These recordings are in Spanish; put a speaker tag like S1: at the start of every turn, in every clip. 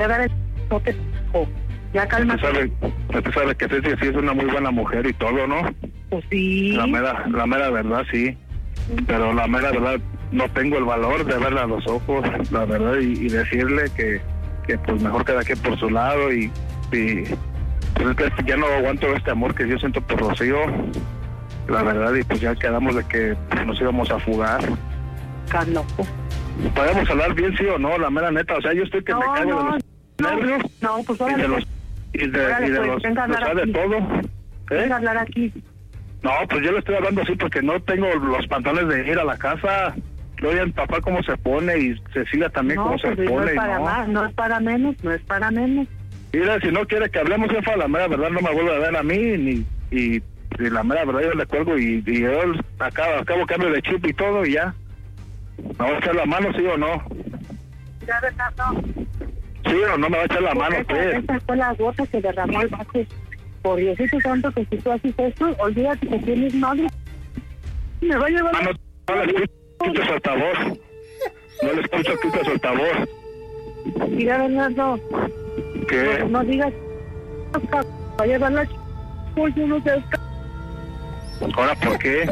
S1: no te... Ya cálmate.
S2: A pesar de que Ceci sí es una muy buena mujer y todo, ¿no?
S1: Pues sí.
S2: La mera verdad, sí. Pero la mera verdad, no tengo el valor de verla a los ojos, la verdad, y decirle que pues mejor cada quien por su lado y pues es que ya no aguanto este amor que yo siento por Rocío, la verdad, y pues ya quedamos de que nos íbamos a fugar.
S1: Estás loco.
S2: ¿Podemos hablar bien, sí o no? La mera neta, o sea, yo estoy que me cago de los nervios.
S1: No, pues
S2: y de los de todo.
S1: Venga a hablar aquí.
S2: No, pues yo le estoy hablando así porque no tengo los pantalones de ir a la casa. Luego el papá cómo se pone y Cecilia también cómo se pone.
S1: No es para más, no es para menos, no es para menos.
S2: Mira, si no quiere que hablemos, jefa, la mera verdad no me vuelve a ver a mí, y la mera verdad yo le cuelgo y yo acabo cambio de chip y todo y ya. ¿Me va a echar la mano, sí o no?
S1: Ya, ¿verdad? No.
S2: Sí o no me va a echar la mano, pues.
S1: Esa fue la gota que derramó el vaso. Por Diosito santo, que si tú haces esto, olvídate que tienes madre. Me va a llevar...
S2: No le escucho su altavoz. No le escucho, quita su altavoz.
S1: Mira, Bernardo.
S2: ¿Qué?
S1: No digas... Va a llevar la... Pues yo no sé...
S2: ¿Ahora por qué?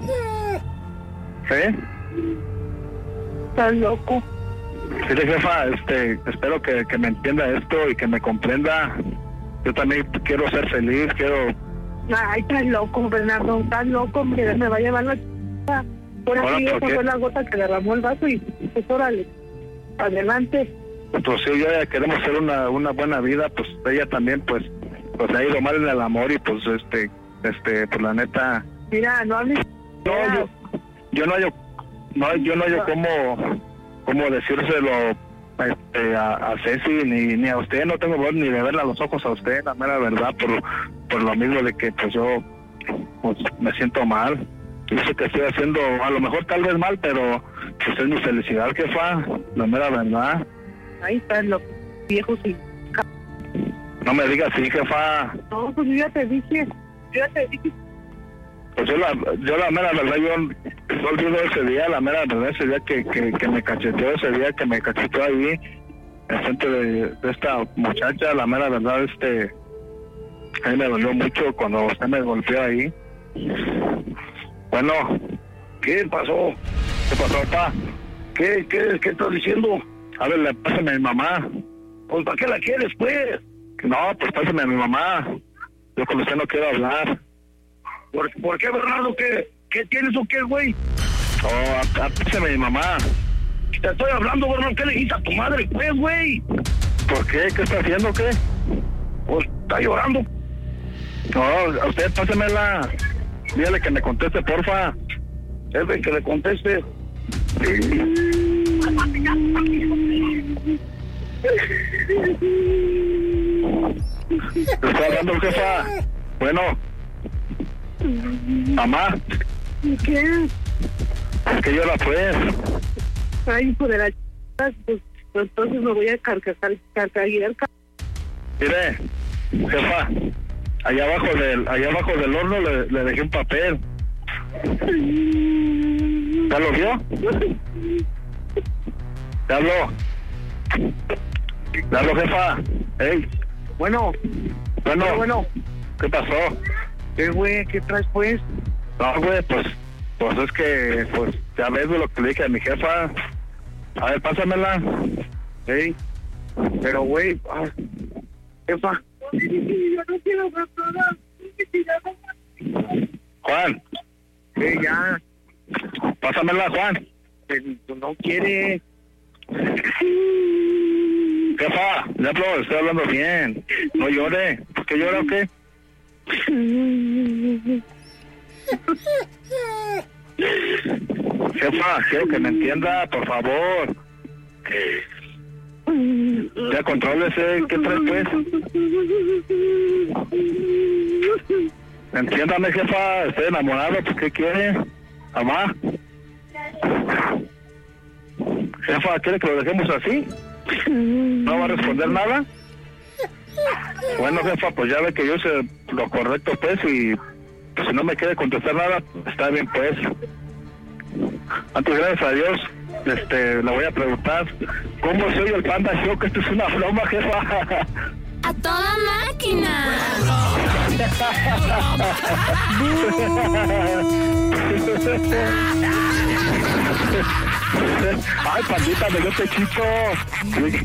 S2: ¿Eh?
S1: Estás loco.
S2: Sí, jefa, espero que me entienda esto y que me comprenda. Yo también quiero ser feliz, quiero...
S1: Ay, estás loco, Bernardo, estás loco, me va a llevar la... Por aquí esa fue la gota que derramó el vaso y pues órale, adelante.
S2: Pues sí, ya queremos hacer una buena vida, pues ella también pues le ha ido mal en el amor y pues pues la neta...
S1: Mira, no hables...
S2: No, yo no hallo cómo decírselo a Ceci ni a usted. No tengo voz ni de verle a los ojos a usted, la mera verdad, por lo mismo de que pues yo pues me siento mal. Yo sé que estoy haciendo a lo mejor tal vez mal, pero pues es mi felicidad, jefa, la mera verdad.
S1: Ahí están los viejos y...
S2: No me digas así, jefa.
S1: No, pues yo ya te dije.
S2: Pues yo la mera verdad, yo olvido ese día, la mera verdad, ese día que me cacheteó, ese día que me cacheteó ahí, enfrente de esta muchacha, la mera verdad, a mí me dolió mucho cuando usted me golpeó ahí. Bueno,
S3: ¿Qué pasó?
S2: ¿qué pasó, papá?
S3: ¿Qué estás diciendo?
S2: A ver, pásame a mi mamá.
S3: Pues ¿para qué la quieres, pues?
S2: No, pues pásame a mi mamá. Yo con usted no quiero hablar.
S3: ¿Por qué, Bernardo? ¿Qué tienes o qué, güey?
S2: Pásame a mi mamá.
S3: Te estoy hablando, Bernardo. ¿Qué le dijiste a tu madre, pues, güey?
S2: ¿Por qué? ¿Qué está haciendo, qué?
S3: Pues está llorando.
S2: No, a usted pásemela. Dígale que me conteste, porfa.
S3: Que le conteste.
S2: ¿Te está hablando, jefa? Bueno. Mamá.
S1: ¿Qué?
S2: ¿Por qué llora, pues?
S1: Ay, hijo de la pues entonces me voy a carcajear.
S2: Mire, jefa, allá abajo del horno le dejé un papel. ¿Ya lo vio? ¿Ya habló? ¿Ya habló, jefa? ¿Ey?
S3: Bueno.
S2: ¿Qué pasó?
S3: ¿Qué, güey? ¿Qué traes, pues?
S2: No, güey, pues es que, pues, ya ves lo que le dije a mi jefa. A ver, pásamela.
S3: ¿Ey? Pero, güey, jefa.
S1: Yo no quiero ver nada.
S2: Juan.
S3: Ya.
S2: Pásamela, Juan.
S3: No quiere.
S2: Jefa, ya habló, estoy hablando bien. No llore. ¿Por qué llora o qué? Jefa, quiero que me entienda, por favor. Ya contrólese, ¿qué traes, pues? Entiéndame, jefa, estoy enamorado, ¿pues qué quiere? ¿Mamá? Jefa, ¿quiere que lo dejemos así? ¿No va a responder nada? Bueno, jefa, pues ya ve que yo sé lo correcto, pues, y pues, si no me quiere contestar nada, está bien, pues. Antes, gracias a Dios, le voy a preguntar cómo se oye el Panda Show, que esto es una broma, jefa.
S4: ¡A toda máquina!
S2: Ay, Pandita, me dio pechito.